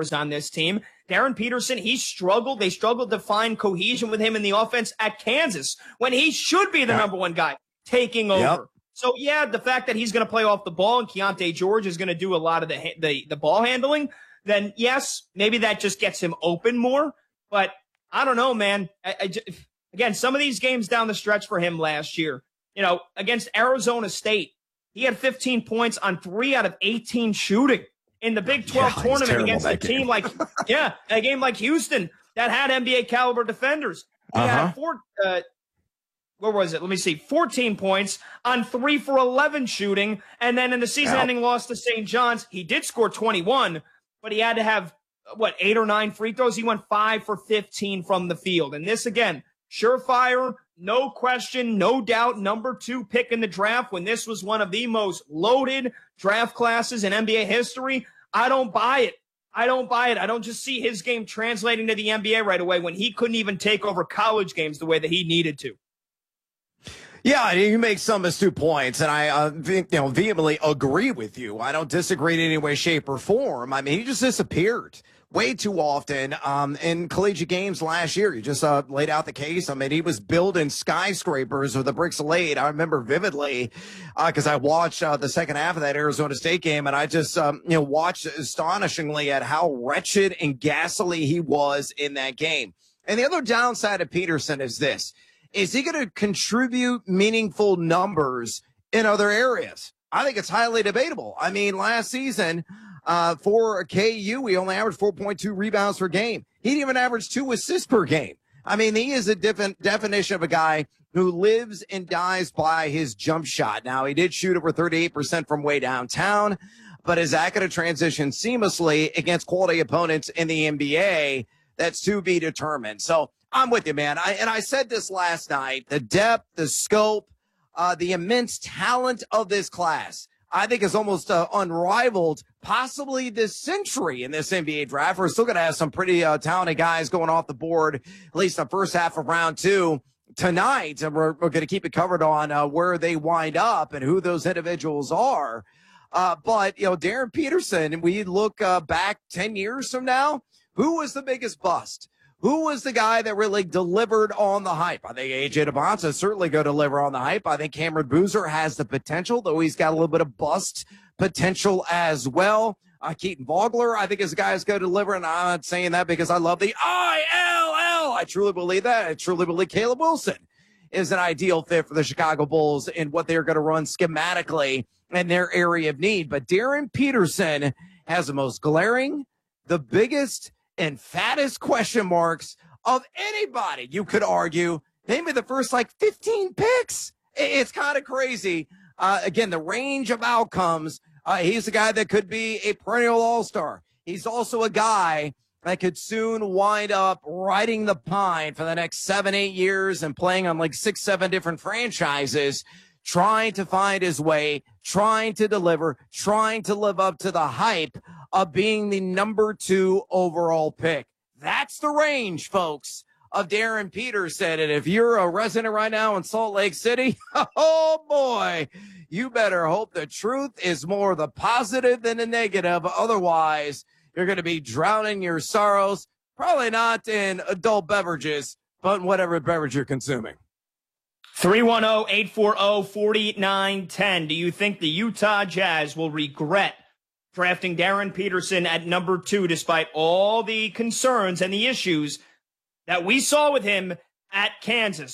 playmakers on this team. Darren Peterson, he struggled. They struggled to find cohesion with him in the offense at Kansas when he should be the number one guy taking over. Yep. So, yeah, the fact that he's going to play off the ball and Keontae George is going to do a lot of the ball handling, then, yes, maybe that just gets him open more. But I don't know, man. Again, some of these games down the stretch for him last year, against Arizona State, he had 15 points on 3 out of 18 shooting in the Big 12 tournament against a team like, a game like Houston that had NBA caliber defenders. He had 14 points on 3 for 11 shooting. And then in the season-ending loss to St. John's, he did score 21, but he had to have, 8 or 9 free throws? He went 5 for 15 from the field. And this, again, surefire, no question, no doubt, number 2 pick in the draft when this was one of the most loaded draft classes in NBA history. I don't buy it. I don't just see his game translating to the NBA right away when he couldn't even take over college games the way that he needed to. Yeah, you make some astute points, and I vehemently agree with you. I don't disagree in any way, shape, or form. I mean, he just disappeared way too often in collegiate games last year. You just laid out the case. I mean, he was building skyscrapers with the bricks laid. I remember vividly because I watched the second half of that Arizona State game, and I just watched astonishingly at how wretched and ghastly he was in that game. And the other downside of Peterson is this. Is he going to contribute meaningful numbers in other areas? I think it's highly debatable. I mean, last season for KU, he only averaged 4.2 rebounds per game. He didn't even average 2 assists per game. I mean, he is a different definition of a guy who lives and dies by his jump shot. Now, he did shoot over 38% from way downtown, but is that going to transition seamlessly against quality opponents in the NBA? That's to be determined. So, I'm with you, man. I said this last night, the depth, the scope, the immense talent of this class, I think is almost unrivaled, possibly this century in this NBA draft. We're still going to have some pretty talented guys going off the board, at least the first half of round 2 tonight. And we're going to keep it covered on where they wind up and who those individuals are. But, Darren Peterson, we look back 10 years from now, who was the biggest bust? Who was the guy that really delivered on the hype? I think A.J. Debonta is certainly going to deliver on the hype. I think Cameron Boozer has the potential, though he's got a little bit of bust potential as well. Keaton Vogler, I think, is a guy who's going to deliver, and I'm not saying that because I love the ILL. I truly believe that. I truly believe Caleb Wilson is an ideal fit for the Chicago Bulls in what they're going to run schematically in their area of need. But Darren Peterson has the most glaring, the biggest, and fattest question marks of anybody, you could argue. Maybe the first 15 picks. It's kind of crazy. Again, the range of outcomes. He's a guy that could be a perennial all-star. He's also a guy that could soon wind up riding the pine for the next 7-8 years and playing on 6-7 different franchises, trying to find his way, trying to deliver, trying to live up to the hype of being the number 2 overall pick. That's the range, folks, of Darren Peterson. And if you're a resident right now in Salt Lake City, oh boy, you better hope the truth is more the positive than the negative. Otherwise, you're going to be drowning your sorrows, probably not in adult beverages, but in whatever beverage you're consuming. 310-840-4910. Do you think the Utah Jazz will regret drafting Darren Peterson at number 2 despite all the concerns and the issues that we saw with him at Kansas?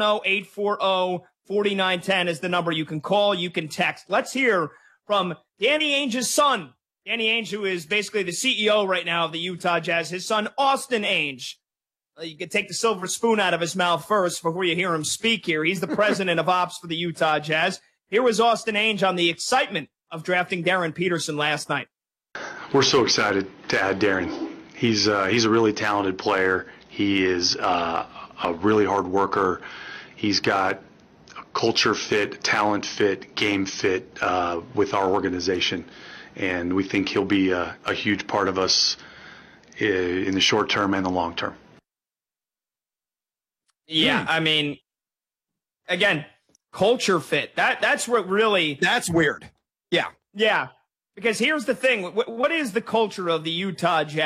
310-840-4910 is the number you can call, you can text. Let's hear from Danny Ainge's son. Danny Ainge, who is basically the CEO right now of the Utah Jazz, his son, Austin Ainge. You can take the silver spoon out of his mouth first before you hear him speak here. He's the president of ops for the Utah Jazz. Here was Austin Ainge on the excitement of drafting Darren Peterson last night. We're so excited to add Darren. He's a really talented player. He is a really hard worker. He's got a culture fit, talent fit, game fit with our organization. And we think he'll be a huge part of us in the short term and the long term. Yeah, I mean, again, culture fit. That's what really... That's weird. Yeah. Yeah, because here's the thing. What is the culture of the Utah Jazz?